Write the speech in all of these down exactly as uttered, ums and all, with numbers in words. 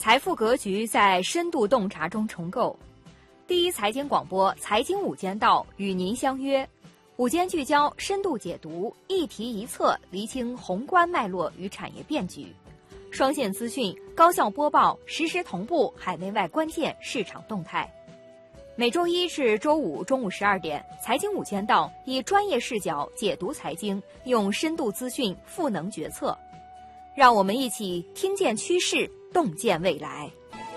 财富格局在深度洞察中重构。第一财经广播财经午间道与您相约，午间聚焦，深度解读，一题一策，厘清宏观脉络与产业变局。双线资讯，高效播报，实时同步海内外关键市场动态。每周一至周五中午十二点，财经午间道以专业视角解读财经，用深度资讯赋能决策。让我们一起听见趋势，洞见未来。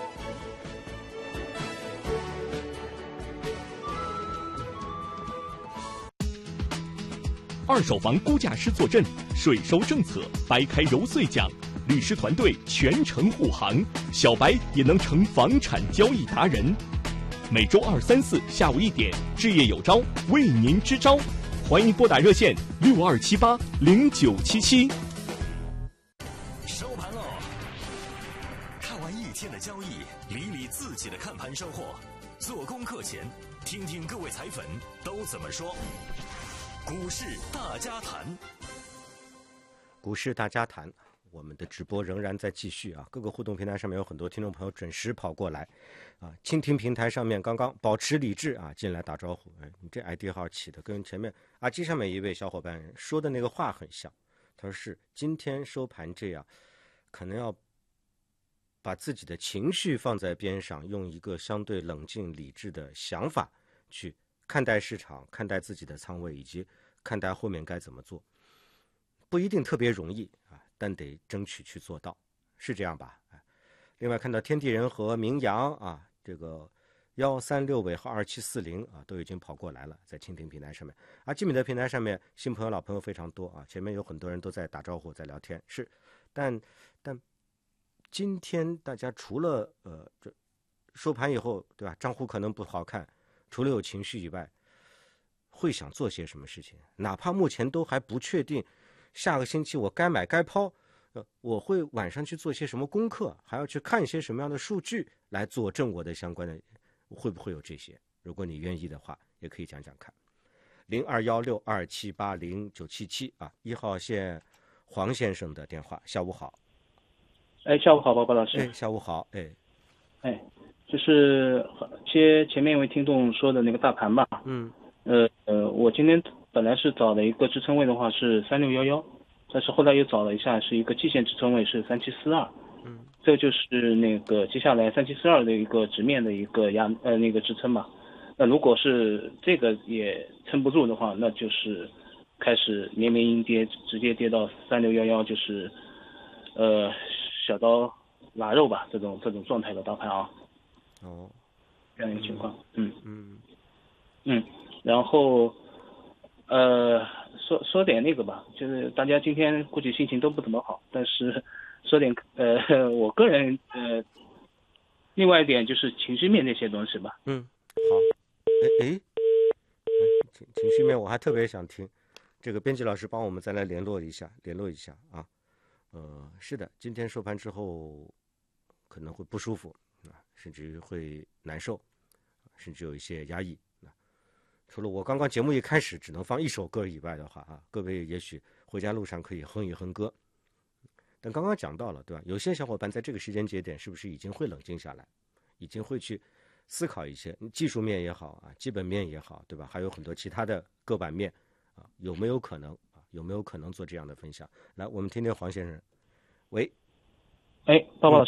二手房估价师坐镇，税收政策掰开揉碎讲，律师团队全程护航，小白也能成房产交易达人。每周二、三、四下午一点，置业有招为您支招，欢迎拨打热线六二七八零九七七。 收盘喽！看完一天的交易，理理自己的看盘收获。做功课前，听听各位财粉都怎么说。股市大家谈， 股市大家谈，我们的直播仍然在继续啊！各个互动平台上面有很多听众朋友准时跑过来啊！蜻蜓平台上面刚刚保持理智啊，进来打招呼。哎，你这 I D 号起的跟前面阿基上面一位小伙伴说的那个话很像。他说是今天收盘这样，可能要把自己的情绪放在边上，用一个相对冷静理智的想法去看待市场，看待自己的仓位，以及看待后面该怎么做。不一定特别容易啊，但得争取去做到，是这样吧？另外看到天地人和明阳啊，这个幺三六尾号二七四零啊，都已经跑过来了，在蜻蜓平台上面啊，吉米的平台上面新朋友老朋友非常多啊，前面有很多人都在打招呼，在聊天，是，但但今天大家除了呃这收盘以后对吧，账户可能不好看，除了有情绪以外，会想做些什么事情？哪怕目前都还不确定。下个星期我该买该抛，呃，我会晚上去做些什么功课，还要去看一些什么样的数据来佐证我的相关的，会不会有这些？如果你愿意的话，也可以讲讲看。零二幺六二七八零九七七啊，一号线黄先生的电话。下午好。 哎，下午好，包包老师。 哎，下午好。哎， 哎，就是接前面一位听众说的那个大盘吧。 嗯。 呃呃，我今天本来是找的一个支撑位的话是三六幺幺，但是后来又找了一下，是一个季线支撑位是三七四二， 嗯，这就是那个接下来三七四二的一个直面的一个压呃那个支撑嘛。那如果是这个也撑不住的话，那就是开始绵绵阴跌，直接跌到三六幺幺，就是呃小刀拉肉吧，这种这种状态的大盘啊。 哦， 这样一个情况，嗯嗯嗯。然后，呃，说说点那个吧，就是大家今天估计心情都不怎么好，但是说点呃，我个人呃，另外一点就是情绪面那些东西吧。 嗯，好，哎哎，情情绪面我还特别想听，这个编辑老师帮我们再来联络一下，联络一下啊。呃，是的，今天收盘之后可能会不舒服啊，甚至会难受，甚至有一些压抑。除了我刚刚节目一开始只能放一首歌以外的话啊，各位也许回家路上可以哼一哼歌。但刚刚讲到了，对吧？有些小伙伴在这个时间节点是不是已经会冷静下来，已经会去思考一些技术面也好啊，基本面也好，对吧？还有很多其他的各板面啊，有没有可能啊？有没有可能做这样的分享？来，我们听听黄先生。喂， 哎，包包老师。